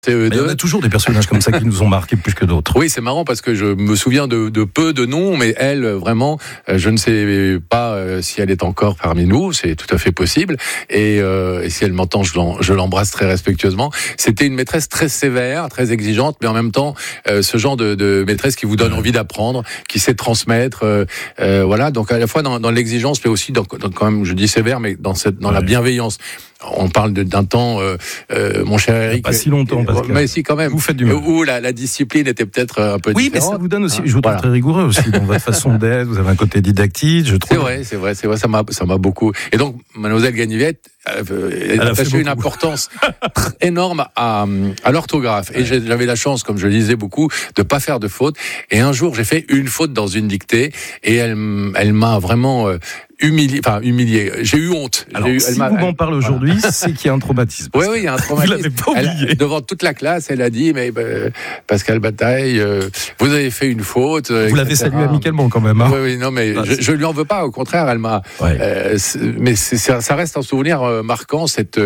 Il y en a toujours des personnages comme ça qui nous ont marqué plus que d'autres. Oui, c'est marrant parce que je me souviens de peu de noms, mais elle, vraiment, je ne sais pas si elle est encore parmi nous, c'est tout à fait possible. Et si elle m'entend, je l'embrasse très respectueusement. C'était une maîtresse très sévère, très exigeante, mais en même temps, ce genre de maîtresse qui vous donne envie d'apprendre, qui sait transmettre. Voilà, donc à la fois dans l'exigence, mais aussi dans quand même, je dis sévère, mais dans la bienveillance. On parle d'un temps, mon cher Eric. Pas si longtemps, Pascal. Mais si, quand même. Vous faites du mal. Où la discipline était peut-être un peu différente. Oui, mais ça vous donne aussi, je vous trouve très rigoureux aussi dans votre façon d'être. Vous avez un côté didactique, je trouve. C'est vrai. Ça m'a beaucoup. Et donc, Mademoiselle Ganivette, elle a attaché une importance énorme à l'orthographe. Et j'avais la chance, comme je le disais beaucoup, de pas faire de fautes. Et un jour, j'ai fait une faute dans une dictée, et elle m'a vraiment humilié. J'ai eu honte. Alors, si vous m'en parlez aujourd'hui, c'est qu'il y a un traumatisme. Oui, il y a un traumatisme. Vous l'avez pas oublié. Devant toute la classe, elle a dit, mais Pascal Bataille, vous avez fait une faute. Vous l'avez salué amicalement quand même. Hein. Oui, non, mais je lui en veux pas. Au contraire, elle m'a. Ouais. Mais ça reste un souvenir marquant,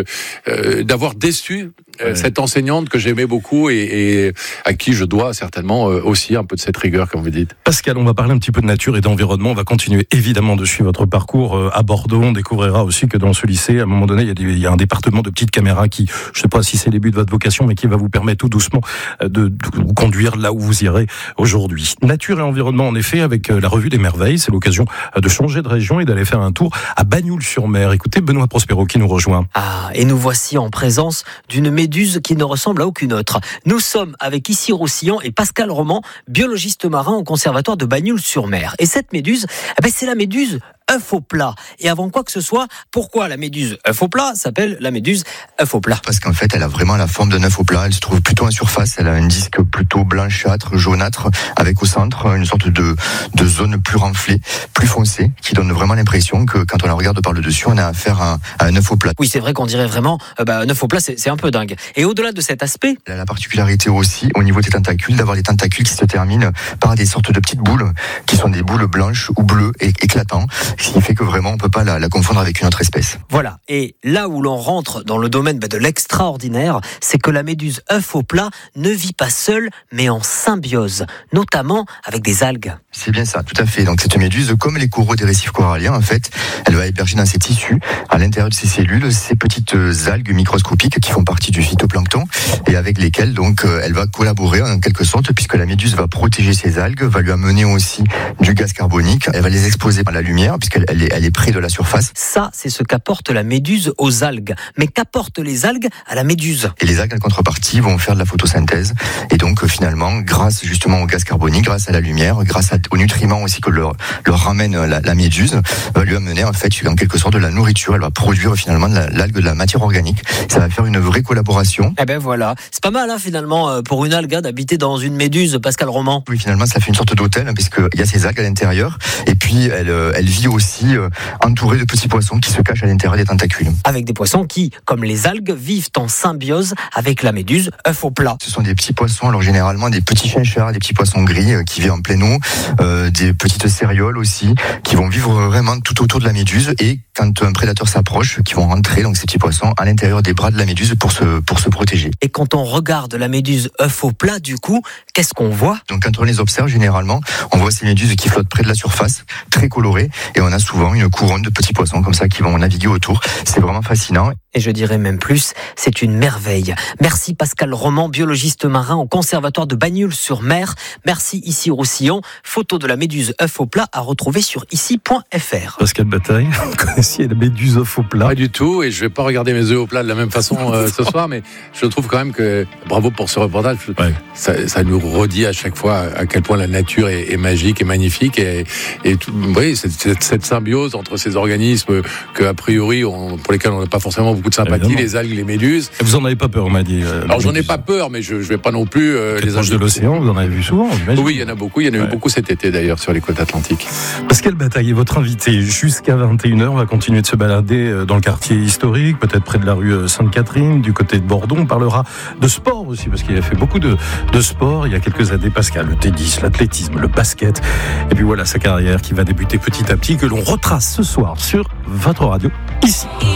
d'avoir déçu cette enseignante que j'aimais beaucoup et à qui je dois certainement aussi un peu de cette rigueur, comme vous dites. Pascal, on va parler un petit peu de nature et d'environnement. On va continuer évidemment de suivre votre parcours à Bordeaux. On découvrira aussi que dans ce lycée, à un moment donné, il y a un département de petites caméras qui, je ne sais pas si c'est le début de votre vocation, mais qui va vous permettre tout doucement de vous conduire là où vous irez aujourd'hui. Nature et environnement, en effet, avec la revue des merveilles, c'est l'occasion de changer de région et d'aller faire un tour à Bagnoul-sur-Mer. Écoutez, Benoît Prospero qui nous rejoint. Et nous voici en présence d'une méduse qui ne ressemble à aucune autre. Nous sommes avec Issy Roussillon et Pascal Roman, biologiste marin au conservatoire de Bagnoul-sur-Mer. Et cette méduse, c'est la méduse œuf au plat. Et avant quoi que ce soit, pourquoi la méduse œuf au plat s'appelle la méduse œuf au plat? Parce qu'en fait, elle a vraiment la forme d'un œuf au plat. Elle se trouve plutôt en surface. Elle a un disque plutôt blanchâtre, jaunâtre, avec au centre une sorte de zone plus renflée, plus foncée, qui donne vraiment l'impression que quand on la regarde par le dessus, on a affaire à un œuf au plat. Oui, c'est vrai qu'on dirait vraiment un œuf au plat, c'est un peu dingue. Et au-delà de cet aspect, elle a la particularité aussi, au niveau des tentacules, d'avoir des tentacules qui se terminent par des sortes de petites boules, qui sont des boules blanches ou bleues et éclatantes. Ce qui fait que vraiment on ne peut pas la confondre avec une autre espèce. Voilà, et là où l'on rentre dans le domaine de l'extraordinaire, c'est que la méduse œuf au plat ne vit pas seule, mais en symbiose, notamment avec des algues. C'est bien ça, tout à fait. Donc cette méduse, comme les coraux des récifs coralliens, en fait, elle va héberger dans ses tissus, à l'intérieur de ses cellules, ces petites algues microscopiques qui font partie du phytoplancton et avec lesquelles donc elle va collaborer en quelque sorte, puisque la méduse va protéger ses algues, va lui amener aussi du gaz carbonique, elle va les exposer à la lumière puisqu'elle est près de la surface. Ça, c'est ce qu'apporte la méduse aux algues. Mais qu'apportent les algues à la méduse? Et les algues, en contrepartie, vont faire de la photosynthèse. Et donc, finalement, grâce justement au gaz carbonique, grâce à la lumière, grâce aux nutriments aussi que leur ramène la méduse, va lui amener, en fait, en quelque sorte, de la nourriture. Elle va produire finalement de l'algue, de la matière organique. Ça va faire une vraie collaboration. Voilà. C'est pas mal, finalement, pour une algue d'habiter dans une méduse, Pascal Roman. Oui, finalement, ça fait une sorte d'hôtel, puisqu'il y a ces algues à l'intérieur. Et puis, elle vit aussi entourée de petits poissons qui se cachent à l'intérieur des tentacules. Avec des poissons qui, comme les algues, vivent en symbiose avec la méduse œuf au plat. Ce sont des petits poissons, alors généralement des petits chinchards, des petits poissons gris qui vivent en pleine eau, des petites cérioles aussi, qui vont vivre vraiment tout autour de la méduse et quand un prédateur s'approche, qui vont rentrer, donc ces petits poissons, à l'intérieur des bras de la méduse pour se protéger. Et quand on regarde la méduse œuf au plat, du coup, qu'est-ce qu'on voit? Donc quand on les observe, généralement, on voit ces méduses qui flottent près de la surface, très colorées, et on a souvent une couronne de petits poissons comme ça qui vont naviguer autour. C'est vraiment fascinant. Et je dirais même plus, c'est une merveille. Merci Pascal Roman, biologiste marin au conservatoire de Bagnoul-sur-Mer. Merci Issy Roussillon. Photo de la méduse œuf au plat à retrouver sur issy.fr. Pascal Bataille, vous connaissiez la méduse œuf au plat? Pas du tout, et je vais pas regarder mes œufs au plat de la même façon ce soir, mais je trouve quand même que, bravo pour ce reportage, ça nous redit à chaque fois à quel point la nature est magique et magnifique, et oui, cette symbiose entre ces organismes que, a priori, pour lesquels on n'a pas forcément beaucoup de sympathie, évidemment. Les algues, les méduses. Et vous en avez pas peur, on m'a dit. Alors j'en ai pas peur, mais je vais pas non plus les proches de l'océan, vous en avez vu souvent, j'imagine. Oui, il y en a beaucoup, il y en a eu beaucoup cet été d'ailleurs sur les côtes atlantiques. Pascal Bataille est votre invité jusqu'à 21h. On va continuer de se balader dans le quartier historique, peut-être près de la rue Sainte-Catherine, du côté de Bordeaux. On parlera de sport aussi, parce qu'il a fait beaucoup de sport il y a quelques années, Pascal. Le tennis, l'athlétisme, le basket. Et puis voilà sa carrière qui va débuter petit à petit, que l'on retrace ce soir sur votre radio, ici.